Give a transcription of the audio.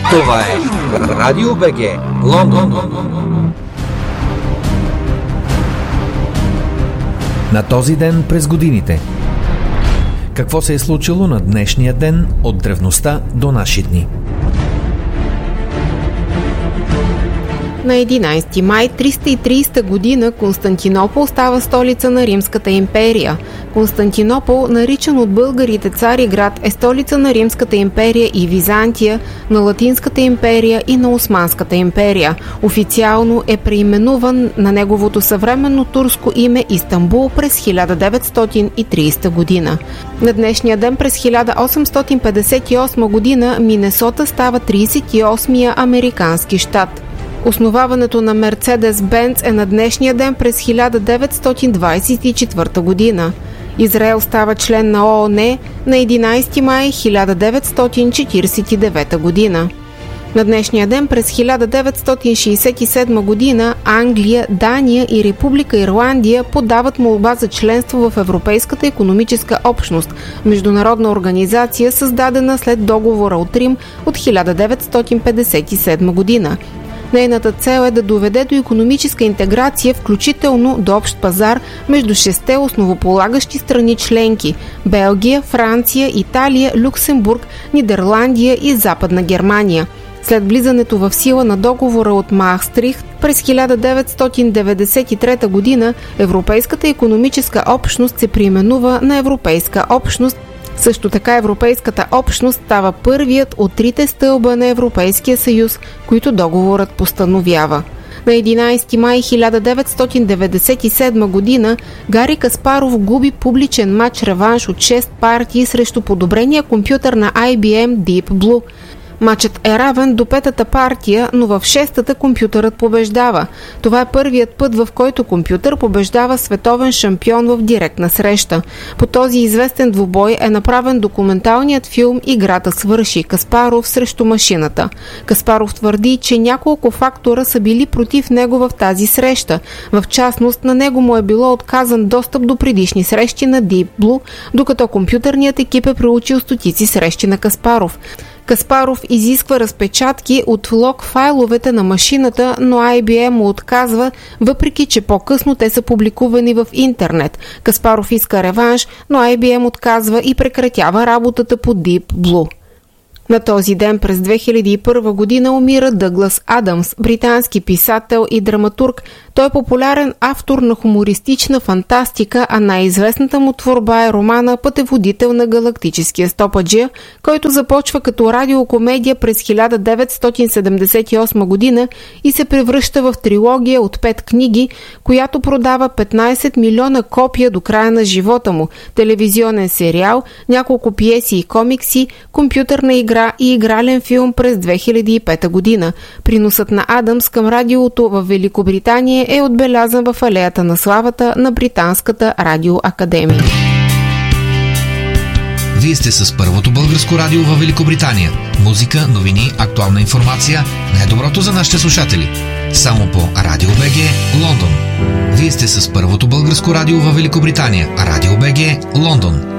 Това е Радио БГ, Лондон. На този ден през годините. Какво се е случило на днешния ден от древността до наши дни? На 11 май 330 година Константинопол става столица на Римската империя. Константинопол, наричан от българите Цариград, е столица на Римската империя и Византия, на Латинската империя и на Османската империя. Официално е преименуван на неговото съвременно турско име Истанбул през 1930 година. На днешния ден през 1858 година Минесота става 38-я американски щат. Основаването на Мерцедес-Бенц е на днешния ден през 1924 година. Израел става член на ООН на 11 май 1949 година. На днешния ден през 1967 година Англия, Дания и Република Ирландия подават молба за членство в Европейската икономическа общност, международна организация, създадена след договора от Рим от 1957 година. Нейната цел е да доведе до икономическа интеграция, включително до общ пазар между 6 основополагащи страни членки – Белгия, Франция, Италия, Люксембург, Нидерландия и Западна Германия. След влизането в сила на договора от Маастрихт през 1993 година Европейската икономическа общност се преименува на Европейска общност. Също така Европейската общност става първият от трите стълба на Европейския съюз, които договорът постановява. На 11 май 1997 година Гари Каспаров губи публичен матч-реванш от 6 партии срещу подобрения компютър на IBM Deep Blue. Матчът е равен до 5-та партия, но в 6-та компютърът побеждава. Това е първият път, в който компютър побеждава световен шампион в директна среща. По този известен двубой е направен документалният филм "Играта свърши. Каспаров срещу машината". Каспаров твърди, че няколко фактора са били против него в тази среща. В частност, на него му е било отказан достъп до предишни срещи на Deep Blue, докато компютърният екип е проучил стотици срещи на Каспаров. Каспаров изисква разпечатки от лог файловете на машината, но IBM му отказва, въпреки че по-късно те са публикувани в интернет. Каспаров иска реванш, но IBM отказва и прекратява работата по Deep Blue. На този ден през 2001 година умира Дъглас Адамс, британски писател и драматург. Той е популярен автор на хумористична фантастика, а най-известната му творба е романа "Пътеводител на галактическия стопаджия", който започва като радиокомедия през 1978 година и се превръща в трилогия от 5 книги, която продава 15 милиона копия до края на живота му, телевизионен сериал, няколко пиеси и комикси, компютърна игра и игрален филм през 2005 година. Приносът на Адамс към радиото в Великобритания е отбелязан в алеята на славата на Британската радиоакадемия. Вие сте с първото българско радио в Великобритания. Музика, новини, актуална информация, най-доброто за нашите слушатели. Само по Радио БГ, Лондон. Вие сте с първото българско радио в Великобритания. Радио БГ, Лондон.